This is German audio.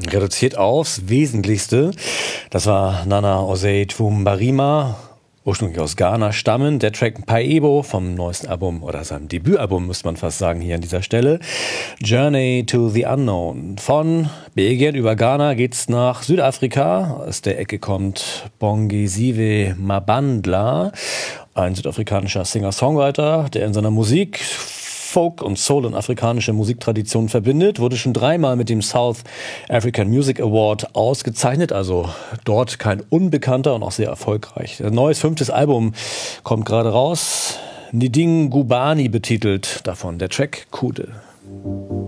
reduziert aufs Wesentlichste. Das war Nana Osei Twumbarima, ursprünglich aus Ghana stammend. Der Track Paebo vom neuesten Album oder seinem Debütalbum, müsste man fast sagen, hier an dieser Stelle. Journey to the Unknown. Von Belgien über Ghana geht's nach Südafrika. Aus der Ecke kommt Bongisiwe Mabandla, ein südafrikanischer Singer-Songwriter, der in seiner Musik Folk und Soul und afrikanische Musiktraditionen verbindet, wurde schon 3-mal mit dem South African Music Award ausgezeichnet, also dort kein Unbekannter und auch sehr erfolgreich. Ein neues 5. Album kommt gerade raus, Ndingubani betitelt, davon der Track Kude.